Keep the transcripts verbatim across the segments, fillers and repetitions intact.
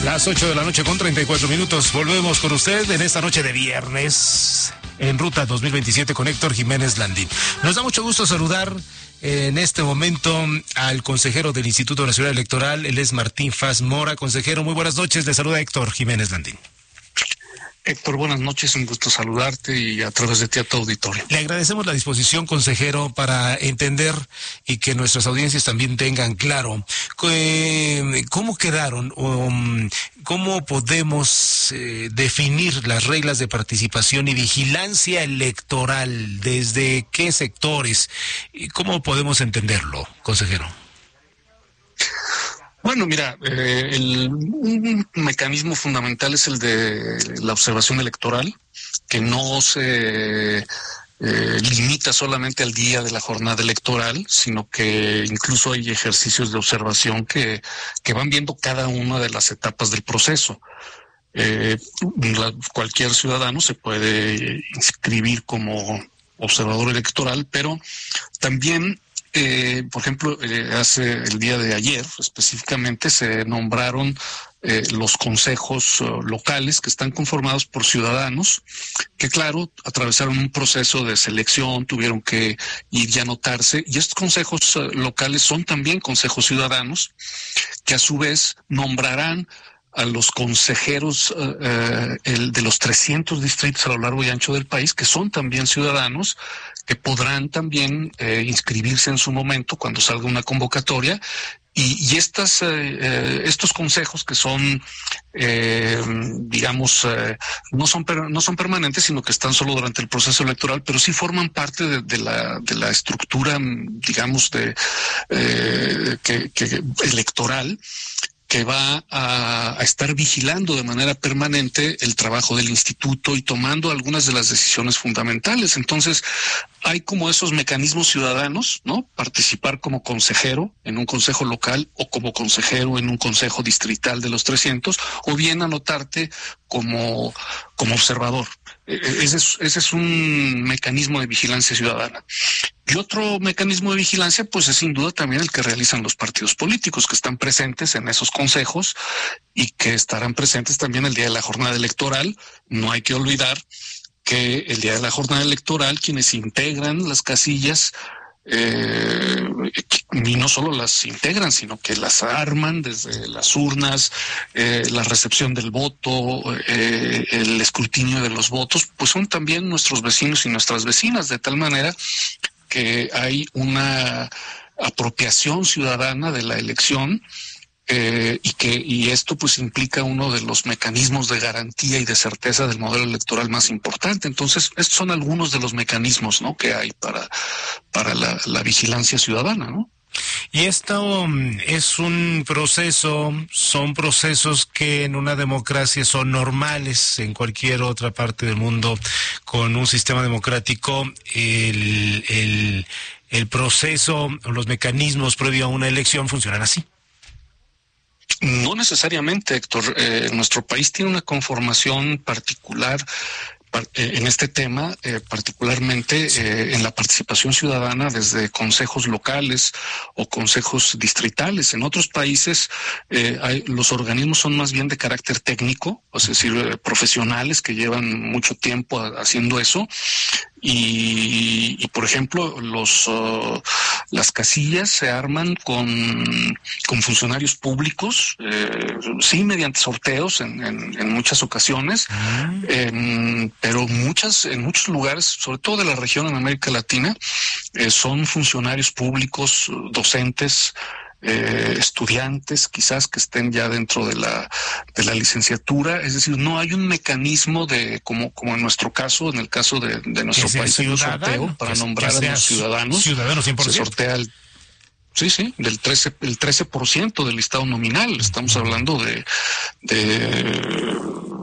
Las ocho de la noche con treinta y cuatro minutos. Volvemos con usted en esta noche de viernes en Ruta dos mil veintisiete con Héctor Jiménez Landín. Nos da mucho gusto saludar en este momento al consejero del Instituto Nacional Electoral, él es Martín Faz Mora. Consejero, muy buenas noches. Le saluda Héctor Jiménez Landín. Héctor, buenas noches, un gusto saludarte y a través de ti a tu auditorio. Le agradecemos la disposición, consejero, para entender y que nuestras audiencias también tengan claro eh, cómo quedaron o cómo podemos eh, definir las reglas de participación y vigilancia electoral, desde qué sectores y cómo podemos entenderlo, consejero. Bueno, mira, eh, el, un mecanismo fundamental es el de la observación electoral, que no se eh, limita solamente al día de la jornada electoral, sino que incluso hay ejercicios de observación que, que van viendo cada una de las etapas del proceso. Eh, la, cualquier ciudadano se puede inscribir como observador electoral, pero también Eh, por ejemplo, eh, hace el día de ayer específicamente se nombraron eh, los consejos uh, locales que están conformados por ciudadanos que, claro, atravesaron un proceso de selección, tuvieron que ir y anotarse, y estos consejos uh, locales son también consejos ciudadanos que a su vez nombrarán a los consejeros uh, uh, el de los trescientos distritos a lo largo y ancho del país, que son también ciudadanos, que podrán también eh, inscribirse en su momento cuando salga una convocatoria. Y, y estas, eh, estos consejos que son, eh, digamos, eh, no son per, no son permanentes, sino que están solo durante el proceso electoral, pero sí forman parte de, de la de la estructura, digamos, de eh, que, que electoral, que va a, a estar vigilando de manera permanente el trabajo del instituto y tomando algunas de las decisiones fundamentales. Entonces, hay como esos mecanismos ciudadanos, ¿no? Participar como consejero en un consejo local o como consejero en un consejo distrital de los trescientos, o bien anotarte como, como observador. Ese es, ese es un mecanismo de vigilancia ciudadana. Y otro mecanismo de vigilancia, pues es sin duda también el que realizan los partidos políticos que están presentes en esos consejos y que estarán presentes también el día de la jornada electoral. No hay que olvidar que el día de la jornada electoral quienes integran las casillas eh, y no solo las integran, sino que las arman desde las urnas, eh, la recepción del voto, eh, el escrutinio de los votos, pues son también nuestros vecinos y nuestras vecinas, de tal manera que hay una apropiación ciudadana de la elección. Eh, y que y esto pues implica uno de los mecanismos de garantía y de certeza del modelo electoral más importante. Entonces, estos son algunos de los mecanismos, ¿no?, que hay para para la, la vigilancia ciudadana, ¿no? Y esto um, es un proceso, son procesos que en una democracia son normales. En cualquier otra parte del mundo con un sistema democrático, el el el proceso, los mecanismos previo a una elección funcionan así. No necesariamente, Héctor. Eh, nuestro país tiene una conformación particular en este tema, eh, particularmente eh, en la participación ciudadana desde consejos locales o consejos distritales. En otros países eh, hay, los organismos son más bien de carácter técnico, es decir, eh, profesionales que llevan mucho tiempo a, haciendo eso. Y, y por ejemplo, los uh, las casillas se arman con, con funcionarios públicos, eh, sí, mediante sorteos en, en, en muchas ocasiones, mm. eh, pero muchas en muchos lugares, sobre todo de la región en América Latina, eh, son funcionarios públicos, docentes, Eh, estudiantes quizás que estén ya dentro de la de la licenciatura. Es decir, no hay un mecanismo de como como en nuestro caso, en el caso de, de nuestro país, hay un sorteo para nombrar a los ciudadanos. Ciudadanos cien por ciento. Se sortea el Sí, sí, del trece, el trece por ciento del listado nominal. Estamos hablando de de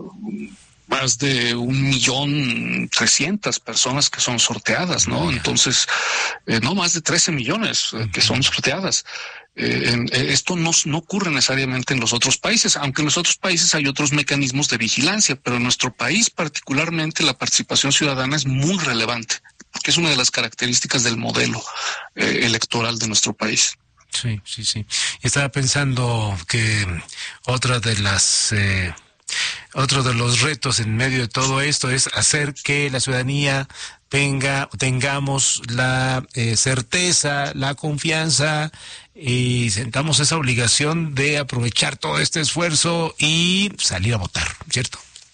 más de un millón trescientas personas que son sorteadas, ¿no? Entonces, eh, no más de trece millones eh, que son sorteadas. Eh, eh, esto no, no ocurre necesariamente en los otros países, aunque en los otros países hay otros mecanismos de vigilancia, pero en nuestro país particularmente la participación ciudadana es muy relevante, porque es una de las características del modelo eh, electoral de nuestro país. Sí, sí, sí. Estaba pensando que otra de las... Eh... Otro de los retos en medio de todo esto es hacer que la ciudadanía tenga, tengamos la eh, certeza, la confianza y sentamos esa obligación de aprovechar todo este esfuerzo y salir a votar, ¿cierto?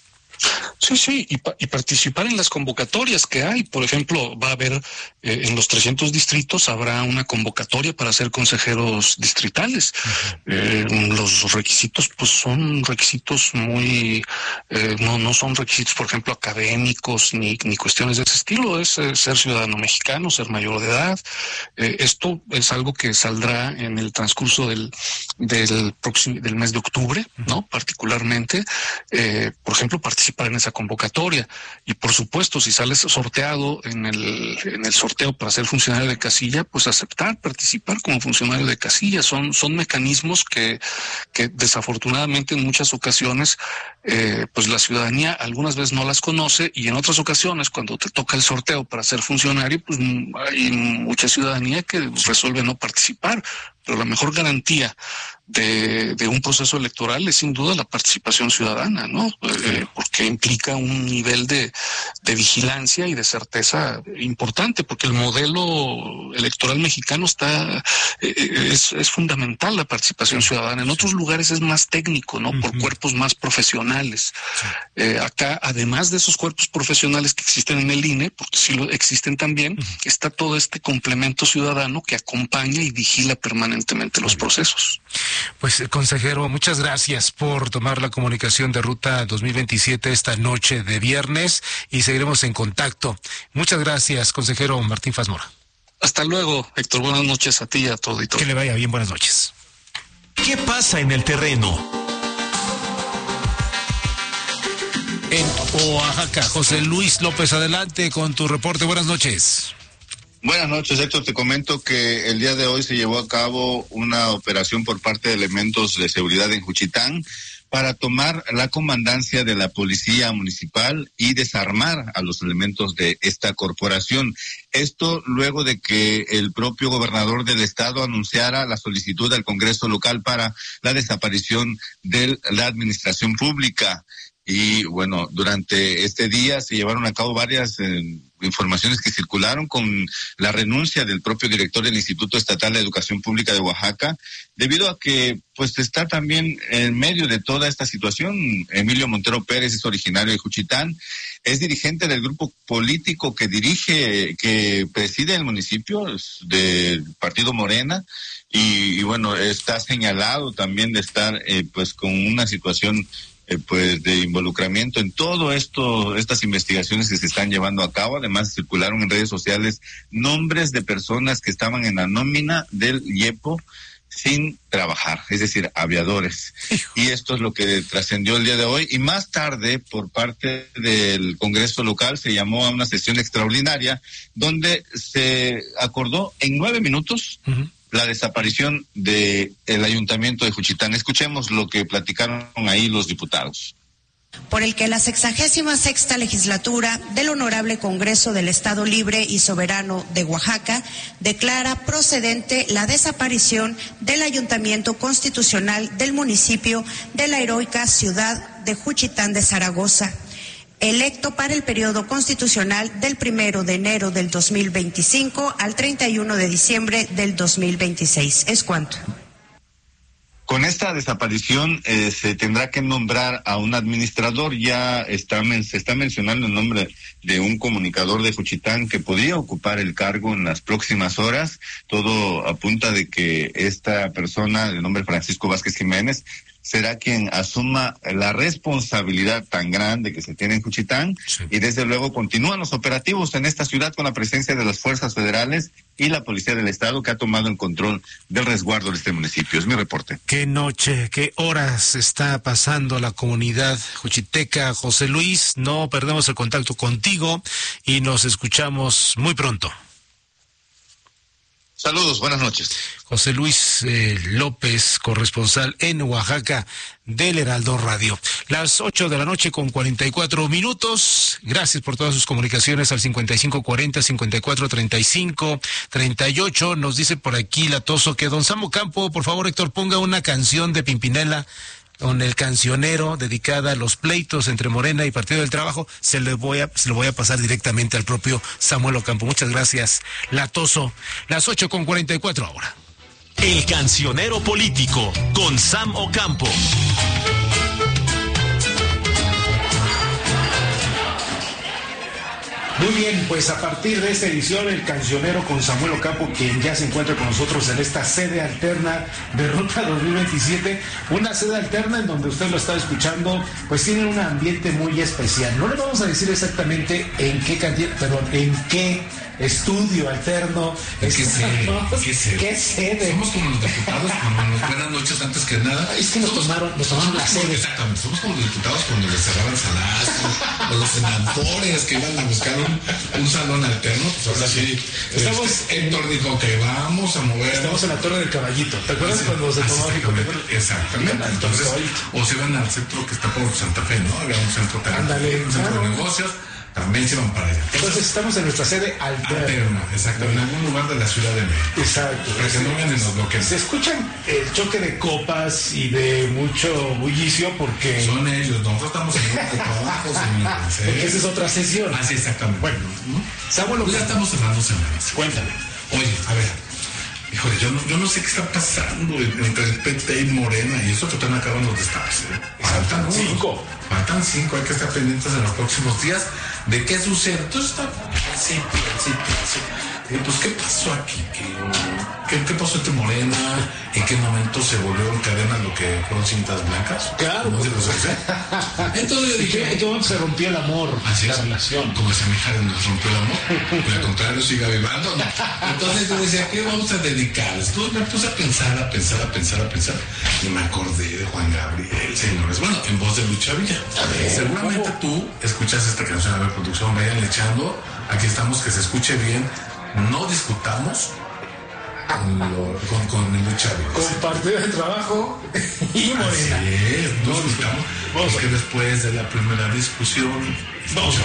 Sí, sí, y, pa y participar en las convocatorias que hay. Por ejemplo, va a haber, eh, en los trescientos distritos habrá una convocatoria para ser consejeros distritales. Uh-huh. eh, los requisitos, pues son requisitos muy, eh, no, no son requisitos, por ejemplo, académicos ni, ni cuestiones de ese estilo. Es eh, ser ciudadano mexicano, ser mayor de edad. Eh, esto es algo que saldrá en el transcurso del, del próximo, del mes de octubre, ¿no? Uh-huh. Particularmente, eh, por ejemplo, participar en esa convocatoria. Y por supuesto, si sales sorteado en el, en el sorteo para ser funcionario de casilla, pues aceptar, participar como funcionario de casilla. Son, son mecanismos que, que desafortunadamente en muchas ocasiones, eh, pues la ciudadanía algunas veces no las conoce, y en otras ocasiones, cuando te toca el sorteo para ser funcionario, pues hay mucha ciudadanía que resuelve no participar. Pero la mejor garantía de, de un proceso electoral es sin duda la participación ciudadana, ¿no? Eh, porque implica un nivel de, de vigilancia y de certeza importante, porque el modelo electoral mexicano está eh, es, es fundamental la participación ciudadana. En otros lugares es más técnico, ¿no? Por cuerpos más profesionales. Eh, acá, además de esos cuerpos profesionales que existen en el I N E, porque sí lo existen también, está todo este complemento ciudadano que acompaña y vigila permanentemente los procesos. Pues, consejero, muchas gracias por tomar la comunicación de Ruta dos mil veintisiete esta noche de viernes y seguiremos en contacto. Muchas gracias, consejero Martín Fazmora. Hasta luego, Héctor. Buenas noches a ti y a todo y todo. Que le vaya bien, buenas noches. ¿Qué pasa en el terreno? En Oaxaca, José Luis López, adelante con tu reporte. Buenas noches. Buenas noches, Héctor. Te comento que el día de hoy se llevó a cabo una operación por parte de elementos de seguridad en Juchitán para tomar la comandancia de la Policía Municipal y desarmar a los elementos de esta corporación. Esto luego de que el propio gobernador del estado anunciara la solicitud al Congreso local para la desaparición de la administración pública. Y bueno, durante este día se llevaron a cabo varias eh, informaciones que circularon con la renuncia del propio director del Instituto Estatal de Educación Pública de Oaxaca, debido a que pues está también en medio de toda esta situación. Emilio Montero Pérez es originario de Juchitán, es dirigente del grupo político que dirige, que preside el municipio, del Partido Morena, y, y bueno, está señalado también de estar eh, pues con una situación Eh, pues de involucramiento en todo esto, estas investigaciones que se están llevando a cabo. Además circularon en redes sociales nombres de personas que estaban en la nómina del IEPO sin trabajar, es decir, aviadores. Y esto es lo que trascendió el día de hoy. Y más tarde, por parte del Congreso local, se llamó a una sesión extraordinaria donde se acordó en nueve minutos uh-huh. la desaparición del Ayuntamiento de Juchitán. Escuchemos lo que platicaron ahí los diputados. Por el que la sexagésima sexta legislatura del Honorable Congreso del Estado Libre y Soberano de Oaxaca declara procedente la desaparición del Ayuntamiento Constitucional del municipio de la heroica ciudad de Juchitán de Zaragoza, electo para el periodo constitucional del primero de enero del dos mil veinticinco al treinta y uno de diciembre del dos mil veintiséis. ¿Es cuánto? Con esta desaparición eh, se tendrá que nombrar a un administrador. Ya está, se está mencionando el nombre de un comunicador de Juchitán que podría ocupar el cargo en las próximas horas. Todo apunta de que esta persona, de nombre Francisco Vázquez Jiménez, será quien asuma la responsabilidad tan grande que se tiene en Juchitán, sí. Y desde luego continúan los operativos en esta ciudad con la presencia de las fuerzas federales y la Policía del Estado, que ha tomado el control del resguardo de este municipio. Es mi reporte. Qué noche, qué horas está pasando la comunidad juchiteca. José Luis, no perdemos el contacto contigo y nos escuchamos muy pronto. Saludos, buenas noches. José Luis eh, López, corresponsal en Oaxaca del Heraldo Radio. Las ocho de la noche con cuarenta y cuatro minutos. Gracias por todas sus comunicaciones al cincuenta y cinco cuarenta, cincuenta y cuatro treinta y cinco treinta y ocho. Nos dice por aquí Latoso que don Samo Campo, por favor, Héctor, ponga una canción de Pimpinela con el cancionero dedicada a los pleitos entre Morena y Partido del Trabajo. Se le voy a, se lo voy a pasar directamente al propio Samuel Ocampo. Muchas gracias, Latoso. Las ocho con cuarenta y cuatro ahora. El cancionero político con Sam Ocampo. Muy bien, pues a partir de esta edición, el cancionero con Samuel Ocampo, quien ya se encuentra con nosotros en esta sede alterna de Ruta dos mil veintisiete, una sede alterna en donde usted lo está escuchando, pues tiene un ambiente muy especial. No le vamos a decir exactamente en qué cantidad, perdón, en qué estudio alterno. ¿Qué sede? ¿Qué sede? ¿Qué sede? Somos como los diputados cuando nos buenas noches antes que nada. Es que nos somos, tomaron, nos tomaron la sede. Exactamente, somos como los diputados cuando les cerraban salazos, o los senadores que iban a buscar un, un salón alterno. Pues ahora sí, estamos este, Héctor dijo que vamos a mover. Estamos en la Torre del Caballito. ¿Te acuerdas sí, cuando se tomaba? Exactamente, exactamente. Entonces, o se iban al centro que está por Santa Fe, ¿no? Había un centro, Ándale, un centro de negocios. También se van para allá. Entonces, Entonces estamos en nuestra sede alterna. Alterna, exacto, en algún lugar de la Ciudad de México. Exacto. Para que no vengan y nos bloqueen. Se escuchan el choque de copas y de mucho bullicio porque... Son ellos, nosotros estamos en un grupo de trabajo, señores. ¿eh? Porque esa es otra sesión. Ah, sí, exactamente. Bueno, ¿no? Samuel, pues ya estamos cerrando semanas. Cuéntame. Oye, a ver, híjole, yo no, yo no sé qué está pasando entre el P T y Morena, y eso que todavía no acaban los destaques. ¿eh? Faltan cinco. Faltan cinco, hay que estar pendientes en los próximos días de qué sucede. Entonces está, sí, sí, sí. Eh, pues, ¿qué pasó aquí? ¿Qué, qué, qué pasó entre Morena? ¿En qué momento se volvió en cadena lo que fueron cintas blancas? Claro. ¿No? Entonces yo dije... ¿En qué momento se rompió el amor? Así la es, relación. como ese mi hija nos rompió el amor, y al contrario sigue avivando, ¿no? Entonces yo decía, ¿qué vamos a dedicarles? Entonces me puse a pensar, a pensar, a pensar, a pensar, y me acordé de Juan Gabriel, señores. Bueno, en voz de Lucha Villa. Ver, seguramente ¿cómo? Tú escuchas esta canción, a ver, producción, vayan echando, aquí estamos, que se escuche bien. No discutamos con, lo, con, con el Lucha Villa. Con Partido de Trabajo y Morena. Así es, no discutamos, porque después de la primera discusión... Vamos a